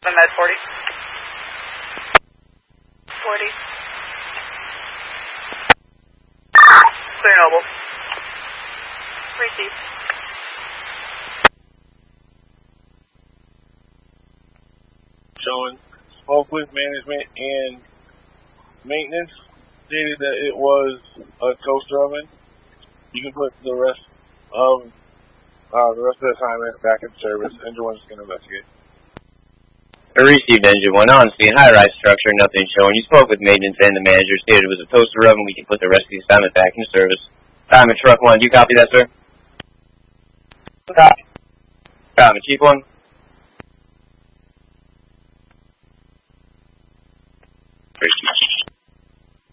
Med 40. 40. Clear Noble. Receive. Showing spoke with management and maintenance, stated that it was a toaster oven. You can put the rest of the assignment back in service. Engine 1's going to investigate. Received Engine 1 on scene, high-rise structure, nothing showing. You spoke with maintenance and the manager, stated it was a toaster oven. We can put the rest of the assignment back in service. Time at Truck 1, do you copy that, sir? Copy. Time at Chief 1. Appreciate it.